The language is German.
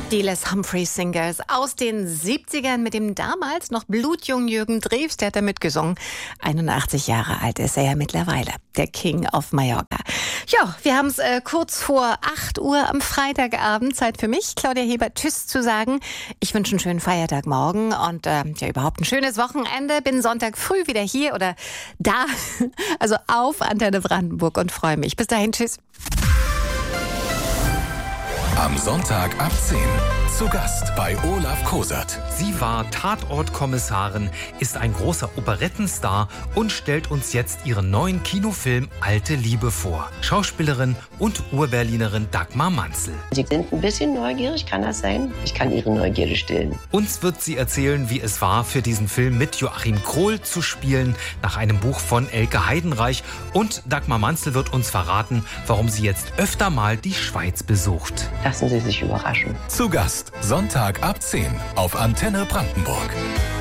Die Les Humphreys Singers aus den 70ern mit dem damals noch blutjungen Jürgen Drews, der hat da mitgesungen. 81 Jahre alt ist er ja mittlerweile, der King of Mallorca. Ja, wir haben es kurz vor 8 Uhr am Freitagabend. Zeit für mich, Claudia Hebert, Tschüss zu sagen. Ich wünsche einen schönen Feiertag morgen und überhaupt ein schönes Wochenende. Bin Sonntag früh wieder hier oder da, also auf Antenne Brandenburg und freue mich. Bis dahin, tschüss. Am Sonntag ab 10 zu Gast bei Olaf Kosert. Sie war Tatortkommissarin, ist ein großer Operettenstar und stellt uns jetzt ihren neuen Kinofilm Alte Liebe vor. Schauspielerin und Urberlinerin Dagmar Manzel. Sie sind ein bisschen neugierig, kann das sein? Ich kann Ihre Neugierde stillen. Uns wird sie erzählen, wie es war, für diesen Film mit Joachim Krohl zu spielen, nach einem Buch von Elke Heidenreich. Und Dagmar Manzel wird uns verraten, warum sie jetzt öfter mal die Schweiz besucht. Lassen Sie sich überraschen. Zu Gast Sonntag ab 10 auf Antenne Brandenburg.